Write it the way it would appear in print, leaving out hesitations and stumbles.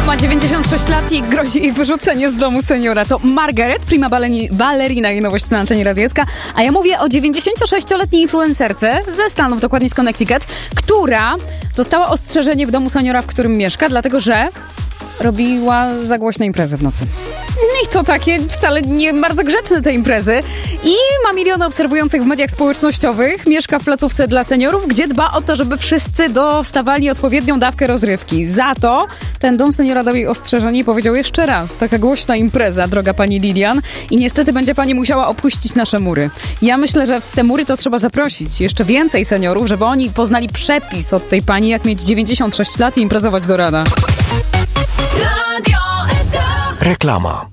Ma 96 lat i grozi jej wyrzucenie z domu seniora. To Margaret, prima ballerina i nowość na antenie Radia SK. A ja mówię o 96-letniej influencerce ze Stanów, dokładnie z Connecticut, która dostała ostrzeżenie w domu seniora, w którym mieszka, dlatego że robiła za głośne imprezy w nocy. I to takie wcale nie bardzo grzeczne te imprezy. I ma miliony obserwujących w mediach społecznościowych. Mieszka w placówce dla seniorów, gdzie dba o to, żeby wszyscy dostawali odpowiednią dawkę rozrywki. Za to ten dom seniora dał jej ostrzeżenie i powiedział jeszcze raz: taka głośna impreza, droga pani Lilian, i niestety będzie pani musiała opuścić nasze mury. Ja myślę, że w te mury to trzeba zaprosić jeszcze więcej seniorów, żeby oni poznali przepis od tej pani, jak mieć 96 lat i imprezować do rana. Reklama.